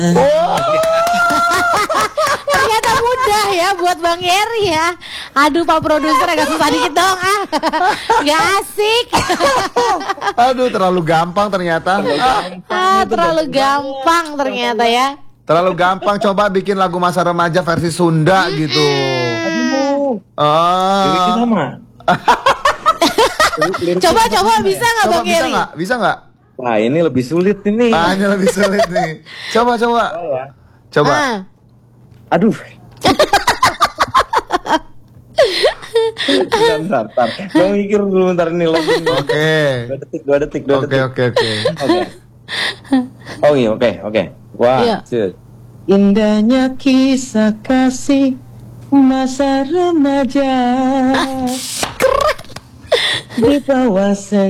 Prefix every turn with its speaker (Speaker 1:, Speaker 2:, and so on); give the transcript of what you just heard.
Speaker 1: Ternyata mudah ya buat Bang Heri ya. Aduh Pak Produser agak susah dikit dong Gak asik.
Speaker 2: Aduh, terlalu gampang ternyata.
Speaker 1: Terlalu gampang ternyata ya.
Speaker 2: Terlalu gampang, coba bikin lagu masa remaja versi Sunda gitu.
Speaker 3: Liriknya sama.
Speaker 1: Coba bisa nggak Bang Heri?
Speaker 2: Bisa nggak?
Speaker 3: Nah ini lebih sulit ini.
Speaker 2: Ini lebih sulit nih. Coba. Coba.
Speaker 3: Aduh. Bentar. Gue mikir dulu bentar ini loh.
Speaker 2: Oke.
Speaker 3: 2 detik.
Speaker 2: Oke.
Speaker 3: Oke. Wah,
Speaker 1: Iya.
Speaker 3: Indahnya kisah kasih masa remaja. Di bawah